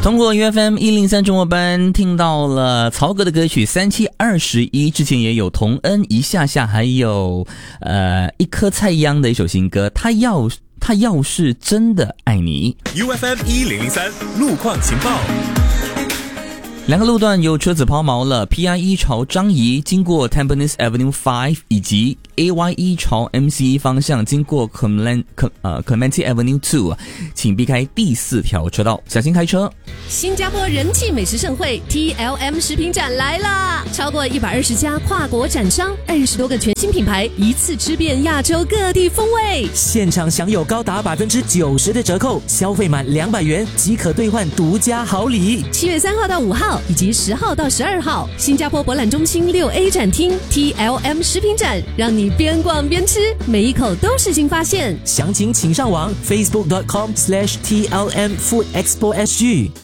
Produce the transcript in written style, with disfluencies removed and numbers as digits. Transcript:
通过 UFM 103中文班听到了曹格的歌曲3721，之前也有童恩一下下，还有一颗菜秧的一首新歌，他要是真的爱你。 UFM 1003路况情报。 两个路段有车子抛锚了， PI1 朝张仪经过 Tampines Avenue 5， 以及 AY1 朝 MCE 方向经过 Clementi Avenue 2， 请避开第4条车道，小心开车。 新加坡人气美食盛会 TLM 食品展来啦！超过120家跨国展商，20多个全新品牌，一次吃遍亚洲各地风味。 现场享有高达90%的折扣，消费满200元即可兑换独家好礼。 7月3号到5号以及10号到12号，新加坡博览中心6A 展厅 TLM 食品展，让你边逛边吃，每一口都是新发现。 详情请上网 facebook.com/TLM Food Expo SG。